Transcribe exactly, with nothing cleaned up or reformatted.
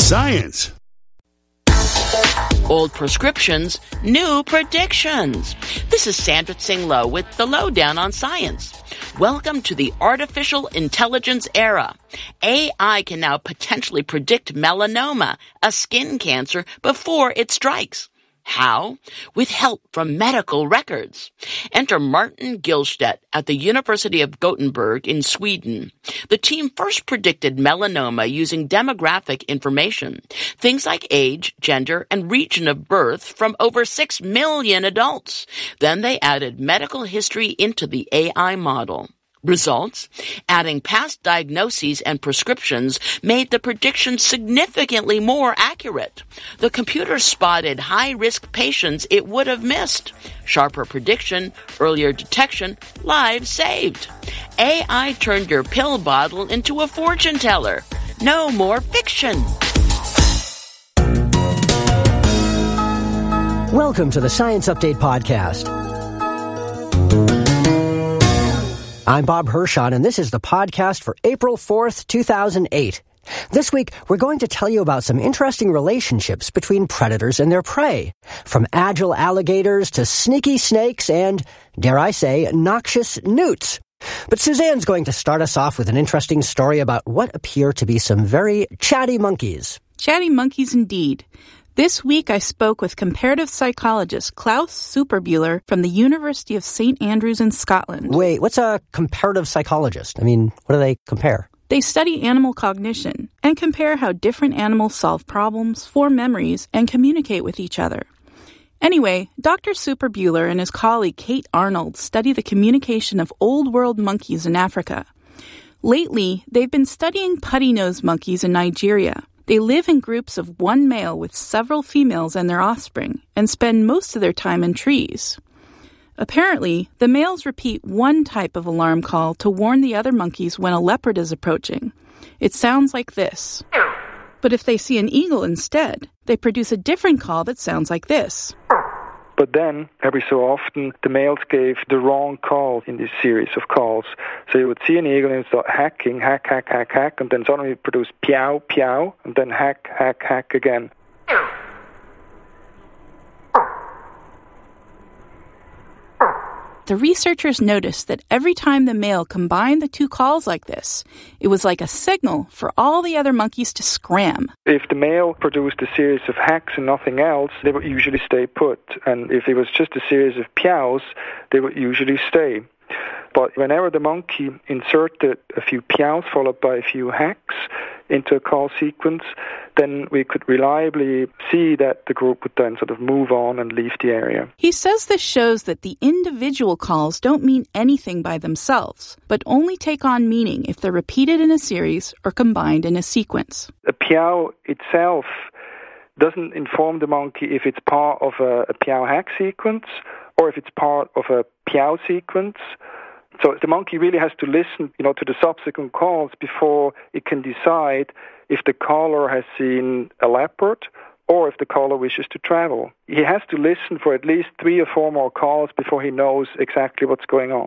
Science. Old prescriptions, new predictions. This is Sandra Tsing Loh with the Lowdown on Science. Welcome to the artificial intelligence era. A I can now potentially predict melanoma, a skin cancer, before it strikes. How? With help from medical records. Enter Martin Gillstedt at the University of Gothenburg in Sweden. The team first predicted melanoma using demographic information, things like age, gender, and region of birth from over six million adults. Then they added medical history into the A I model. Results? Adding past diagnoses and prescriptions made the prediction significantly more accurate. The computer spotted high-risk patients it would have missed. Sharper prediction, earlier detection, lives saved. A I turned your pill bottle into a fortune teller. No more fiction. Welcome to the Science Update Podcast. I'm Bob Hirschon, and this is the podcast for April fourth, two thousand eight. This week, we're going to tell you about some interesting relationships between predators and their prey, from agile alligators to sneaky snakes and, dare I say, noxious newts. But Suzanne's going to start us off with an interesting story about what appear to be some very chatty monkeys. Chatty monkeys indeed. This week, I spoke with comparative psychologist Klaus Superbuehler from the University of Saint Andrews in Scotland. Wait, what's a comparative psychologist? I mean, what do they compare? They study animal cognition and compare how different animals solve problems, form memories, and communicate with each other. Anyway, Doctor Superbuehler and his colleague Kate Arnold study the communication of Old World monkeys in Africa. Lately, they've been studying putty-nosed monkeys in Nigeria. They live in groups of one male with several females and their offspring, and spend most of their time in trees. Apparently, the males repeat one type of alarm call to warn the other monkeys when a leopard is approaching. It sounds like this. But if they see an eagle instead, they produce a different call that sounds like this. But then, every so often, the males gave the wrong call in this series of calls. So you would see an eagle and it would start hacking, hack, hack, hack, hack, and then suddenly it produce peow, peow, and then hack, hack, hack again. The researchers noticed that every time the male combined the two calls like this, it was like a signal for all the other monkeys to scram. If the male produced a series of hacks and nothing else, they would usually stay put. And if it was just a series of peows, they would usually stay. But whenever the monkey inserted a few peows followed by a few hacks into a call sequence, then we could reliably see that the group would then sort of move on and leave the area. He says this shows that the individual calls don't mean anything by themselves, but only take on meaning if they're repeated in a series or combined in a sequence. A peow itself doesn't inform the monkey if it's part of a, a peow hack sequence or if it's part of a peow sequence. So the monkey really has to listen, you know, to the subsequent calls before it can decide if the caller has seen a leopard or if the caller wishes to travel. He has to listen for at least three or four more calls before he knows exactly what's going on.